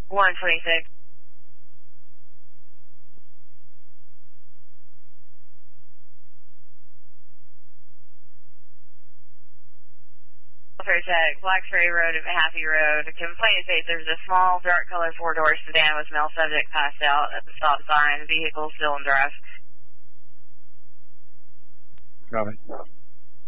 126. Tech, Black Ferry Road and Mahaffey Road. The complaint states there's a small, dark-colored four-door sedan with male subject passed out at the stop sign. Vehicle still in drive. Copy.